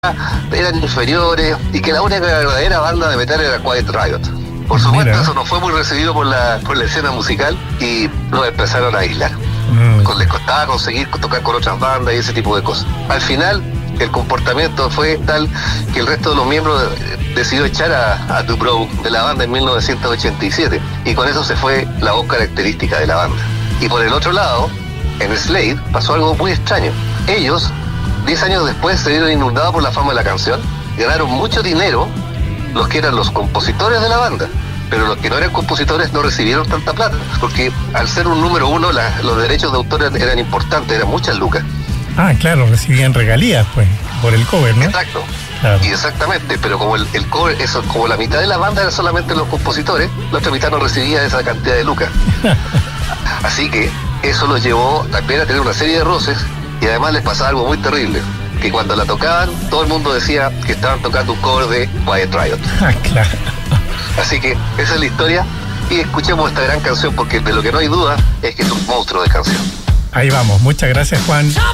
eran inferiores y que la única verdadera banda de metal era Quiet Riot. Por supuesto, Mira. eso no fue muy recibido por la escena musical y los empezaron a aislar. Les costaba conseguir tocar con otras bandas y ese tipo de cosas. Al final, el comportamiento fue tal que el resto de los miembros decidió echar a Dubrow de la banda en 1987 y con eso se fue la voz característica de la banda. Y por el otro lado, en Slade pasó algo muy extraño. Ellos, 10 años después, se vieron inundados por la fama de la canción, ganaron mucho dinero los que eran los compositores de la banda, pero los que no eran compositores no recibieron tanta plata, porque al ser un número uno, los derechos de autor eran importantes, eran muchas lucas. Ah, claro, recibían regalías, pues, por el cover, ¿no? Exacto. Claro. Y exactamente, pero como el cover, eso, como la mitad de la banda era solamente los compositores, la otra mitad no recibía esa cantidad de lucas. Así que eso los llevó también a tener una serie de roces y además les pasaba algo muy terrible, que cuando la tocaban, todo el mundo decía que estaban tocando un cover de Quiet Riot. Ah, claro. Así que esa es la historia y escuchemos esta gran canción porque de lo que no hay duda es que es un monstruo de canción. Ahí vamos, muchas gracias, Juan.